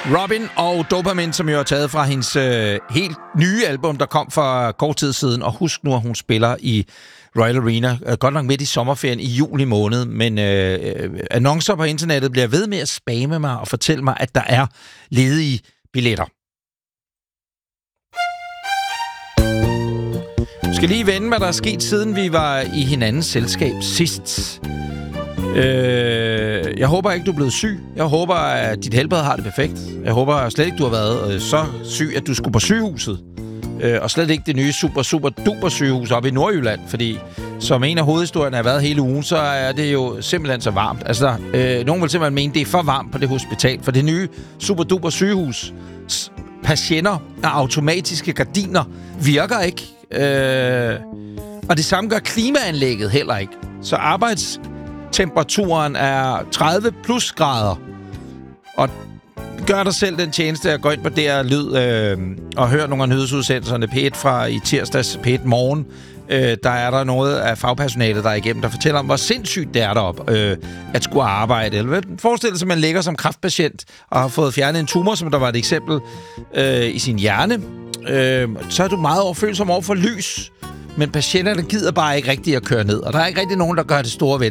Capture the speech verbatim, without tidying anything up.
Robin og Dopamin, som jo er taget fra hendes øh, helt nye album, der kom for kort tid siden. Og husk nu, at hun spiller i Royal Arena, øh, godt nok midt i sommerferien i juli måned. Men øh, øh, annoncer på internettet bliver ved med at spamme mig og fortælle mig, at der er ledige billetter. Jeg skal lige vende, hvad der er sket, siden vi var i hinandens selskab sidst. Øh, jeg håber ikke, du er blevet syg. Jeg håber, at dit helbred har det perfekt. Jeg håber slet ikke, du har været øh, så syg, at du skulle på sygehuset. Øh, og slet ikke det nye super, super duper sygehus oppe i Nordjylland. Fordi som en af hovedhistorierne har været hele ugen, så er det jo simpelthen så varmt. Altså, øh, nogen vil simpelthen mene, det er for varmt på det hospital. For det nye super duper sygehus patienter af automatiske gardiner virker ikke. Øh, og det samme gør klimaanlægget heller ikke. Så arbejds temperaturen er tredive plus grader. Og gør dig selv den tjeneste at gå ind på det her lyd øh, og høre nogle af nyhedsudsendelserne P et fra i tirsdags, P et morgen. Øh, der er der noget af fagpersonalet, der er igennem, der fortæller om, hvor sindssygt det er deroppe øh, at skulle arbejde. Eller forestil sig, at man ligger som kræftpatient og har fået fjernet en tumor, som der var et eksempel øh, i sin hjerne. Øh, så er du meget overfølsom over for lys. Men patienterne gider bare ikke rigtig at køre ned. Og der er ikke rigtig nogen, der gør det store ved.